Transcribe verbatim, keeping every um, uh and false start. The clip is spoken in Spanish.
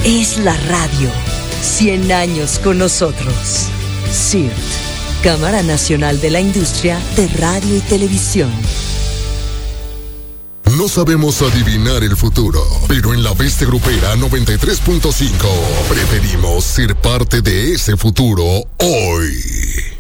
es la radio. cien años con nosotros. C I R T, Cámara Nacional de la Industria de Radio y Televisión. No sabemos adivinar el futuro, pero en la Bestia Grupera noventa y tres punto cinco preferimos ser parte de ese futuro hoy.